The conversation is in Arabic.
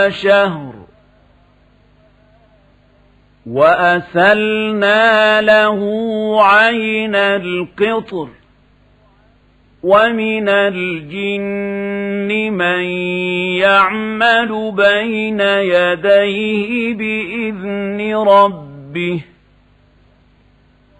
شهر وأسلنا له عين القطر ومن الجن من يعمل بين يديه بإذن ربه